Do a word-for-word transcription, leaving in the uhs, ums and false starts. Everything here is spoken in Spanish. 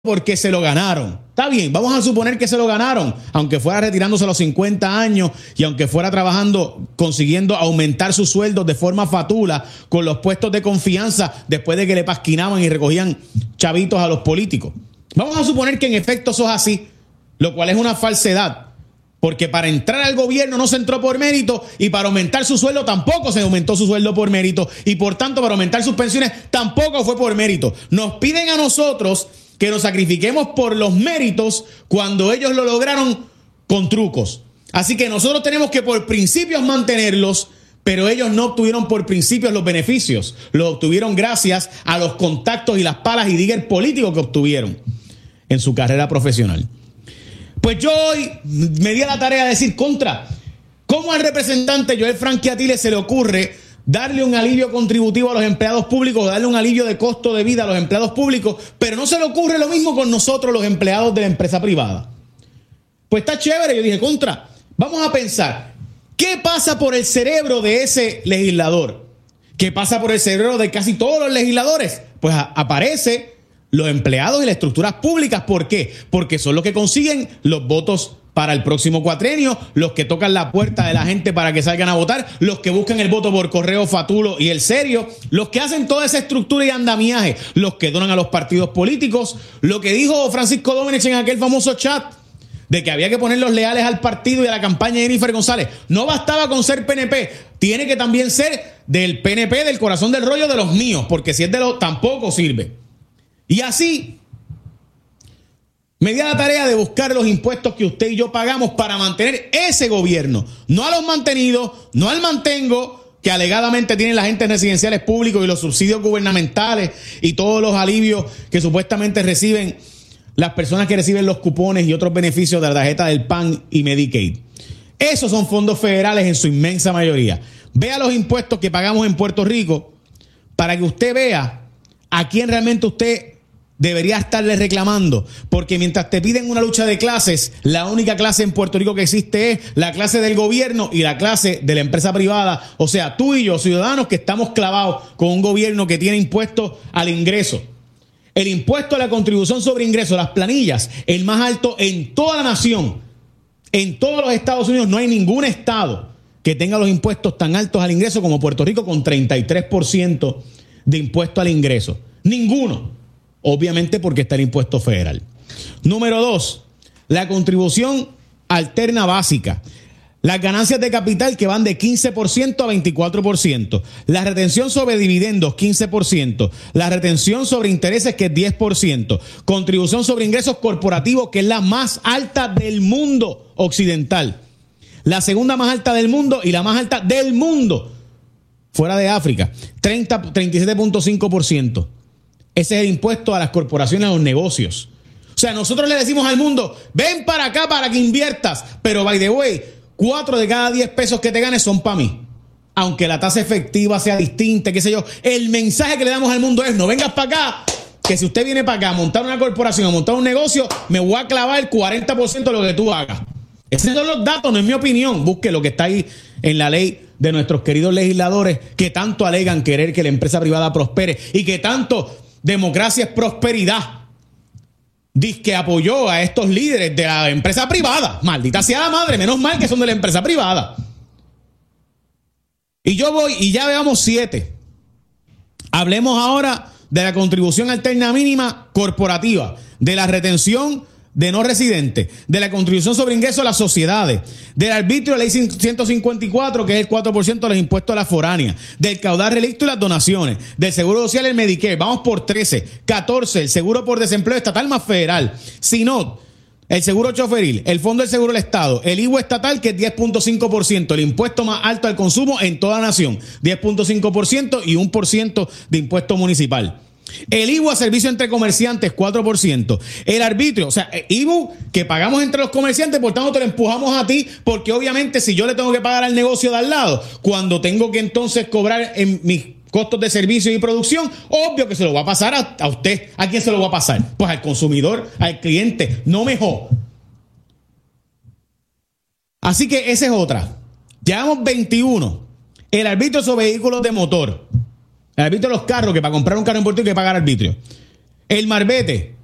porque se lo ganaron. Está bien, vamos a suponer que se lo ganaron, aunque fuera retirándose a los cincuenta años y aunque fuera trabajando, consiguiendo aumentar sus sueldos de forma fatula con los puestos de confianza después de que le pasquinaban y recogían chavitos a los políticos. Vamos a suponer que en efecto eso es así, lo cual es una falsedad, porque para entrar al gobierno no se entró por mérito y para aumentar su sueldo tampoco se aumentó su sueldo por mérito y por tanto para aumentar sus pensiones tampoco fue por mérito. Nos piden a nosotros que nos sacrifiquemos por los méritos cuando ellos lo lograron con trucos. Así que nosotros tenemos que por principios mantenerlos, pero ellos no obtuvieron por principios los beneficios. Los obtuvieron gracias a los contactos y las palas y diger políticos que obtuvieron en su carrera profesional. Pues yo hoy me di a la tarea de decir contra. ¿Cómo al representante Joel Franchiatile se le ocurre darle un alivio contributivo a los empleados públicos, darle un alivio de costo de vida a los empleados públicos, pero no se le ocurre lo mismo con nosotros, los empleados de la empresa privada? Pues está chévere. Yo dije, contra, vamos a pensar, ¿qué pasa por el cerebro de ese legislador? ¿Qué pasa por el cerebro de casi todos los legisladores? Pues a, aparece los empleados y las estructuras públicas. ¿Por qué? Porque son los que consiguen los votos para el próximo cuatrenio, los que tocan la puerta de la gente para que salgan a votar, los que buscan el voto por correo fatulo y el serio, los que hacen toda esa estructura y andamiaje, los que donan a los partidos políticos. Lo que dijo Francisco Domenech en aquel famoso chat de que había que ponerlos leales al partido y a la campaña de Jennifer González. No bastaba con ser P N P, tiene que también ser del P N P, del corazón del rollo, de los míos, porque si es de los, tampoco sirve. Y así me di a la tarea de buscar los impuestos que usted y yo pagamos para mantener ese gobierno. No a los mantenidos, no al mantengo que alegadamente tienen las agentes residenciales públicos y los subsidios gubernamentales y todos los alivios que supuestamente reciben las personas que reciben los cupones y otros beneficios de la tarjeta del P A N y Medicaid. Esos son fondos federales en su inmensa mayoría. Vea los impuestos que pagamos en Puerto Rico para que usted vea a quién realmente usted debería estarle reclamando, porque mientras te piden una lucha de clases, la única clase en Puerto Rico que existe es la clase del gobierno y la clase de la empresa privada. O sea, tú y yo, ciudadanos, que estamos clavados con un gobierno que tiene impuestos al ingreso. El impuesto a la contribución sobre ingresos, las planillas, el más alto en toda la nación. En todos los Estados Unidos no hay ningún estado que tenga los impuestos tan altos al ingreso como Puerto Rico, con treinta y tres por ciento de impuesto al ingreso. Ninguno. Obviamente porque está el impuesto federal. Número dos, la contribución alterna básica. Las ganancias de capital que van de quince por ciento a veinticuatro por ciento. La retención sobre dividendos, quince por ciento. La retención sobre intereses, que es diez por ciento. Contribución sobre ingresos corporativos, que es la más alta del mundo occidental. La segunda más alta del mundo y la más alta del mundo fuera de África, treinta, treinta y siete punto cinco por ciento. Ese es el impuesto a las corporaciones, a los negocios. O sea, nosotros le decimos al mundo, ven para acá para que inviertas. Pero, by the way, cuatro de cada diez pesos que te ganes son para mí. Aunque la tasa efectiva sea distinta, qué sé yo. El mensaje que le damos al mundo es, no vengas para acá, que si usted viene para acá a montar una corporación, a montar un negocio, me voy a clavar el cuarenta por ciento de lo que tú hagas. Esos son los datos, no es mi opinión. Busque lo que está ahí en la ley de nuestros queridos legisladores que tanto alegan querer que la empresa privada prospere y que tanto democracia es prosperidad. Dice que apoyó a estos líderes de la empresa privada. Maldita sea la madre, menos mal que son de la empresa privada. Y yo voy y ya veamos siete. Hablemos ahora de la contribución alterna mínima corporativa, de la retención de no residentes, de la contribución sobre ingresos a las sociedades, del arbitrio de la ley ciento cincuenta y cuatro, que es el cuatro por ciento de los impuestos a las foráneas, del caudal relicto y las donaciones, del seguro social, el Medicare, vamos por trece, catorce, el seguro por desempleo estatal más federal, SINOD, el seguro choferil, el fondo del seguro del Estado, el I V A estatal, que es diez punto cinco por ciento, el impuesto más alto al consumo en toda la nación, diez punto cinco por ciento y uno por ciento de impuesto municipal. El I V A a servicio entre comerciantes, cuatro por ciento. El arbitrio, o sea, I V A que pagamos entre los comerciantes, por tanto te lo empujamos a ti, porque obviamente si yo le tengo que pagar al negocio de al lado, cuando tengo que entonces cobrar en mis costos de servicio y producción, obvio que se lo va a pasar a, a usted. ¿A quién se lo va a pasar? Pues al consumidor, al cliente, no mejor. Así que esa es otra. Llevamos veintiuno. El arbitrio sobre vehículos de motor. El arbitrio de los carros, que para comprar un carro en Puerto Rico hay que pagar arbitrio. El marbete,